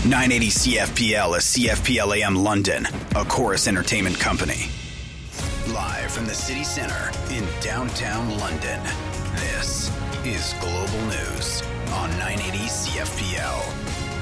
980 CFPL is CFPL AM London, a Chorus Entertainment company. Live from the city centre in downtown London, this is Global News on 980 CFPL.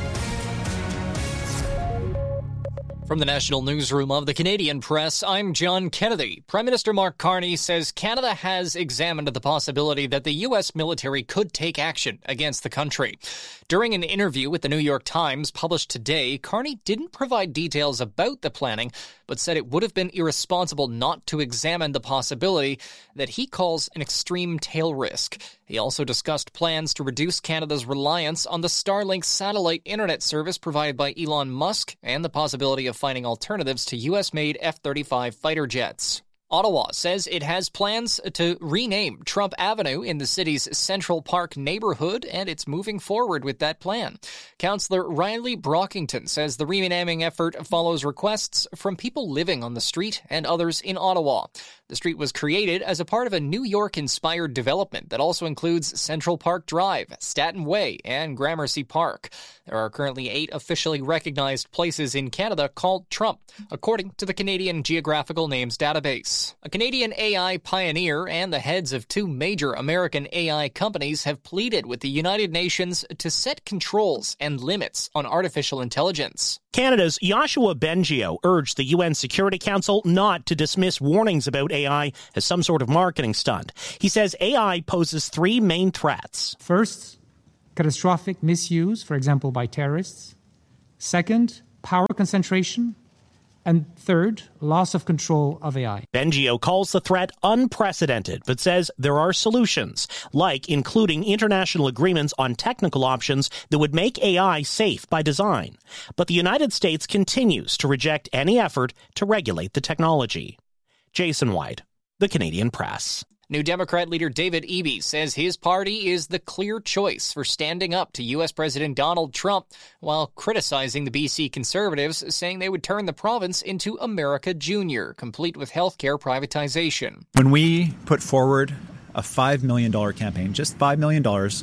From the National Newsroom of the Canadian Press, I'm John Kennedy. Prime Minister Mark Carney says Canada has examined the possibility that the U.S. military could take action against the country. During an interview with the New York Times published today, Carney didn't provide details about the planning, but said it would have been irresponsible not to examine the possibility that he calls an extreme tail risk. He also discussed plans to reduce Canada's reliance on the Starlink satellite internet service provided by Elon Musk and the possibility of finding alternatives to U.S.-made F-35 fighter jets. Ottawa says it has plans to rename Trump Avenue in the city's Central Park neighborhood, and it's moving forward with that plan. Councillor Riley Brockington says the renaming effort follows requests from people living on the street and others in Ottawa. The street was created as a part of a New York-inspired development that also includes Central Park Drive, Staten Way, and Gramercy Park. There are currently 8 officially recognized places in Canada called Trump, according to the Canadian Geographical Names Database. A Canadian AI pioneer and the heads of 2 major American AI companies have pleaded with the United Nations to set controls and limits on artificial intelligence. Canada's Yoshua Bengio urged the UN Security Council not to dismiss warnings about AI as some sort of marketing stunt. He says AI poses 3 main threats. First, catastrophic misuse, for example, by terrorists. Second, power concentration. And third, loss of control of AI. Bengio calls the threat unprecedented, but says there are solutions, like including international agreements on technical options that would make AI safe by design. But the United States continues to reject any effort to regulate the technology. Jason White, The Canadian Press. New Democrat leader David Eby says his party is the clear choice for standing up to U.S. President Donald Trump, while criticizing the BC Conservatives, saying they would turn the province into America Junior, complete with healthcare privatization. When we put forward a $5 million campaign, just $5 million,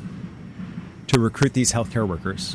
to recruit these healthcare workers,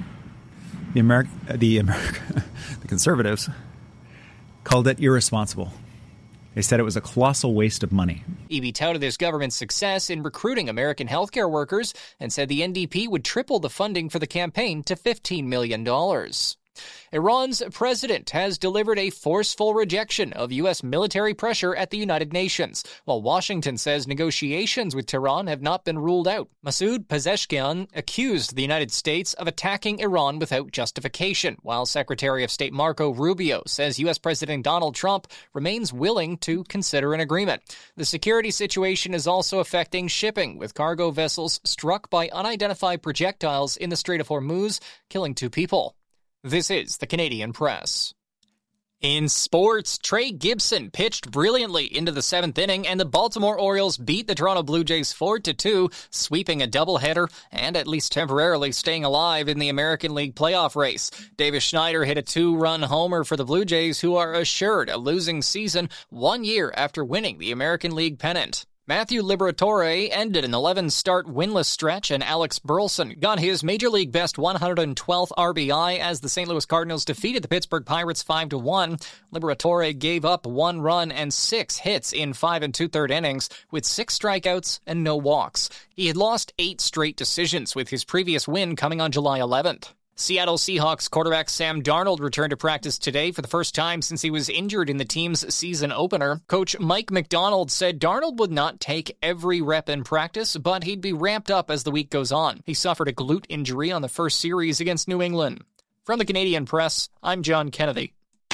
the Conservatives called it irresponsible. They said it was a colossal waste of money. Eby touted his government's success in recruiting American healthcare workers and said the NDP would triple the funding for the campaign to $15 million. Iran's president has delivered a forceful rejection of U.S. military pressure at the United Nations, while Washington says negotiations with Tehran have not been ruled out. Masoud Pezeshkian accused the United States of attacking Iran without justification, while Secretary of State Marco Rubio says U.S. President Donald Trump remains willing to consider an agreement. The security situation is also affecting shipping, with cargo vessels struck by unidentified projectiles in the Strait of Hormuz, killing 2 people. This is the Canadian Press. In sports, Trey Gibson pitched brilliantly into the 7th inning, and the Baltimore Orioles beat the Toronto Blue Jays 4-2, sweeping a doubleheader and at least temporarily staying alive in the American League playoff race. Davis Schneider hit a 2-run homer for the Blue Jays, who are assured a losing season 1 year after winning the American League pennant. Matthew Liberatore ended an 11-start winless stretch, and Alex Burleson got his Major League best 112th RBI as the St. Louis Cardinals defeated the Pittsburgh Pirates 5-1. Liberatore gave up 1 run and 6 hits in 5 2/3 innings, with 6 strikeouts and no walks. He had lost 8 straight decisions, with his previous win coming on July 11th. Seattle Seahawks quarterback Sam Darnold returned to practice today for the first time since he was injured in the team's season opener. Coach Mike McDonald said Darnold would not take every rep in practice, but he'd be ramped up as the week goes on. He suffered a glute injury on the first series against New England. From the Canadian Press, I'm John Kennedy.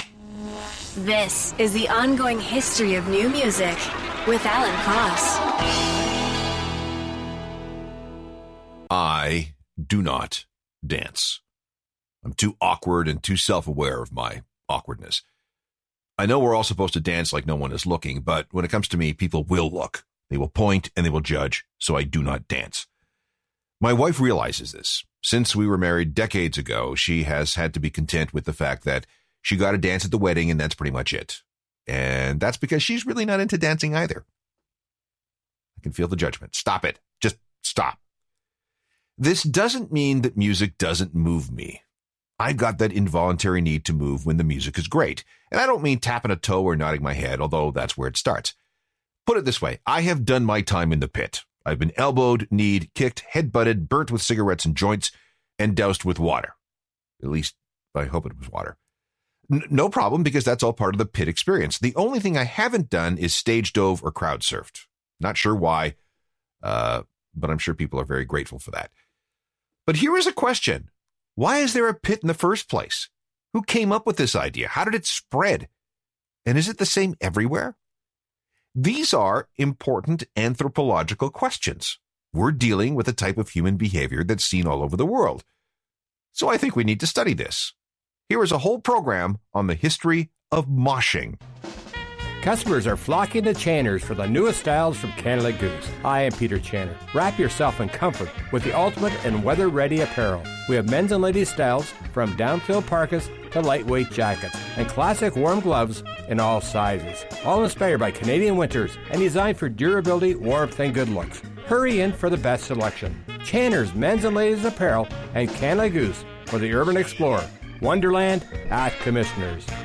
This is the ongoing history of new music with Alan Cross. I do not dance. I'm too awkward and too self-aware of my awkwardness. I know we're all supposed to dance like no one is looking, but when it comes to me, people will look. They will point and they will judge, so I do not dance. My wife realizes this. Since we were married decades ago, she has had to be content with the fact that she got a dance at the wedding and that's pretty much it. And that's because she's really not into dancing either. I can feel the judgment. Stop it. Just stop. This doesn't mean that music doesn't move me. I've got that involuntary need to move when the music is great. And I don't mean tapping a toe or nodding my head, although that's where it starts. Put it this way, I have done my time in the pit. I've been elbowed, kneed, kicked, head-butted, burnt with cigarettes and joints, and doused with water. At least, I hope it was water. No problem, because that's all part of the pit experience. The only thing I haven't done is stage dove or crowd surfed. Not sure why, but I'm sure people are very grateful for that. But here is a question. Why is there a pit in the first place? Who came up with this idea? How did it spread? And is it the same everywhere? These are important anthropological questions. We're dealing with a type of human behavior that's seen all over the world. So I think we need to study this. Here is a whole program on the history of moshing. Customers are flocking to Channers for the newest styles from Canada Goose. I am Peter Channer. Wrap yourself in comfort with the ultimate and weather-ready apparel. We have men's and ladies' styles from down-filled parkas to lightweight jackets and classic warm gloves in all sizes. All inspired by Canadian winters and designed for durability, warmth, and good looks. Hurry in for the best selection. Channers men's and ladies' apparel and Canada Goose for the urban explorer. Wonderland at Commissioners.